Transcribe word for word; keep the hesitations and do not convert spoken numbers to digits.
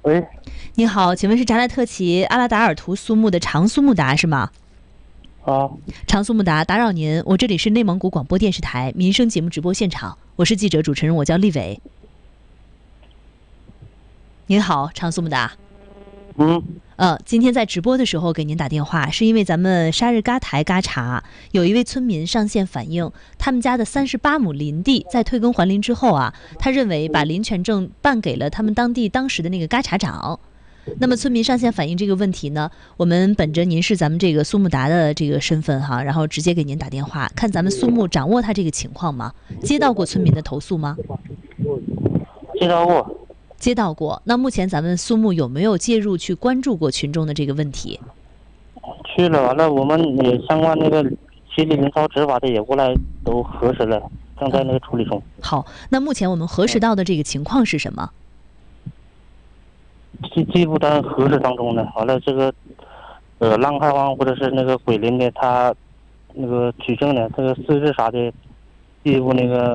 喂， 你好，请问是扎莱特旗阿拉达尔图苏木的长苏木达是吗？ 啊， 长苏木达，打扰您，我这里是内蒙古广播电视台民生节目直播现场，我是记者主持人，我叫丽伟。您好，长苏木达。 嗯， 呃，今天在直播的时候给您打电话，是因为咱们沙日嘎台嘎查有一位村民上线反映，他们家的三十八亩林地在退耕还林之后啊，他认为把林权证办给了他们当地当时的那个嘎查长。那么村民上线反映这个问题呢，我们本着您是咱们这个苏木达的这个身份哈，然后直接给您打电话，看咱们苏木掌握他这个情况吗？接到过村民的投诉吗？ 接到过。 接到过。那目前咱们苏木有没有介入去关注过群众的这个问题？ 去了，完了我们也相关那个协理领导执法的也过来都核实了，正在那个处理中。 好，那目前我们核实到的这个情况是什么？ 进进一步在核实当中呢。完了这个呃浪开荒或者是那个鬼林的，他那个取证的这个资质啥的，进一步那个